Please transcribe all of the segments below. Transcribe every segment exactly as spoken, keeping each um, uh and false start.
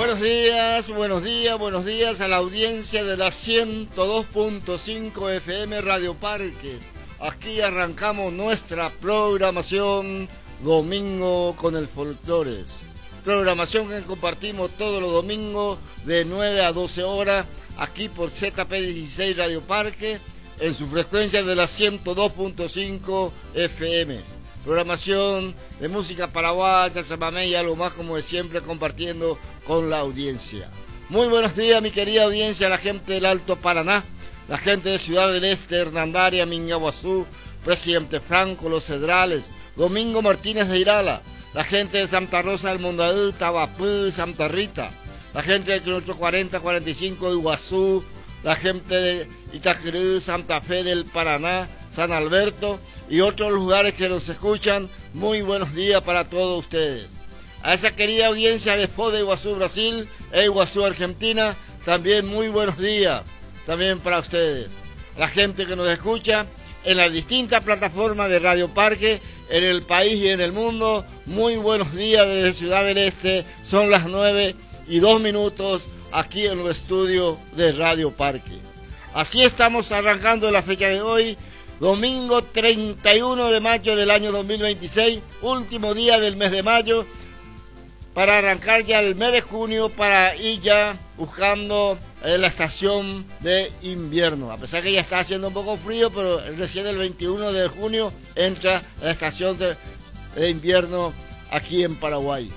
buenos días, buenos días, buenos días a la audiencia de la ciento dos punto cinco F M Radio Parques. Aquí arrancamos nuestra programación Domingo con el Folclores. Programación que compartimos todos los domingos de nueve a doce horas aquí por Z P dieciséis Radio Parque en su frecuencia de la ciento dos punto cinco F M. Programación de música paraguaya, chamamé y algo más como de siempre compartiendo con la audiencia. Muy buenos días mi querida audiencia, la gente del Alto Paraná, la gente de Ciudad del Este, Hernandaria, Mingaguazú, Presidente Franco, Los Cedrales, Domingo Martínez de Irala, la gente de Santa Rosa del Mondaú, Tabapú, Santa Rita, la gente del kilómetro cuarenta cuarenta y cinco de Iguazú, la gente de Itacurú, Santa Fe del Paraná, San Alberto y otros lugares que nos escuchan. Muy buenos días para todos ustedes. A esa querida audiencia de Foz de Iguazú, Brasil, e Iguazú, Argentina, también muy buenos días, también para ustedes. La gente que nos escucha en las distintas plataformas de Radio Parque, en el país y en el mundo, muy buenos días desde Ciudad del Este. Son las nueve y dos minutos aquí en los estudios de Radio Parque. Así estamos arrancando la fecha de hoy, domingo treinta y uno de mayo del año dos mil veintiséis, último día del mes de mayo, para arrancar ya el mes de junio, para ir ya buscando eh, la estación de invierno. A pesar que ya está haciendo un poco frío, pero recién el veintiuno de junio entra la estación de, de invierno aquí en Paraguay.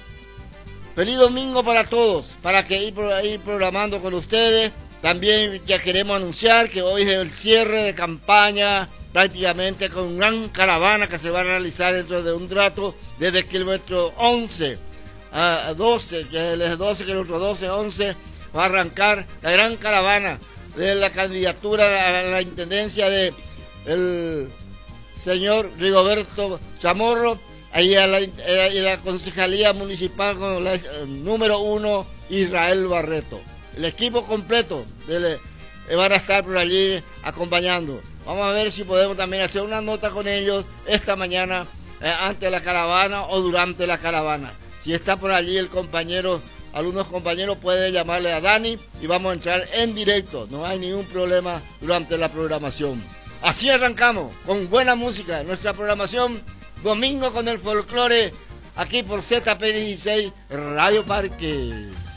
Feliz domingo para todos, para que ir, ir programando con ustedes. También ya queremos anunciar que hoy es el cierre de campaña, prácticamente con una gran caravana que se va a realizar dentro de un rato, desde el kilómetro once a doce, que es el doce, kilómetro doce, once, va a arrancar la gran caravana de la candidatura a la, a la intendencia de el señor Rigoberto Chamorro, ahí a la, a la concejalía municipal con la número uno, Israel Barreto. El equipo completo de, eh, van a estar por allí acompañando. Vamos a ver si podemos también hacer una nota con ellos esta mañana, eh, antes de la caravana o durante la caravana. Si está por allí el compañero, algunos compañeros pueden llamarle a Dani y vamos a entrar en directo. No hay ningún problema durante la programación. Así arrancamos, con buena música, nuestra programación Domingo con el Folclore, aquí por Z P dieciséis Radio Parque.